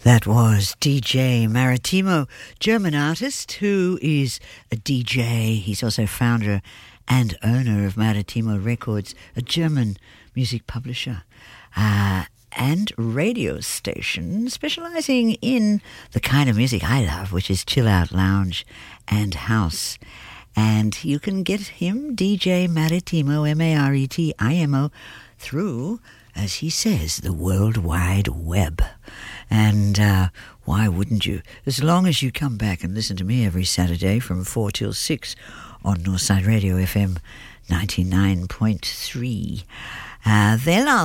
That was DJ Maritimo, German artist who is a DJ. He's also founder and owner of Maritimo Records, a German music publisher and radio station specializing in the kind of music I love, which is chill out, lounge and house. And you can get him, DJ Maritimo, Maritimo, through, as he says, the World Wide Web. And why wouldn't you? As long as you come back and listen to me every Saturday from 4 till 6 on Northside Radio FM 99.3. Then I'll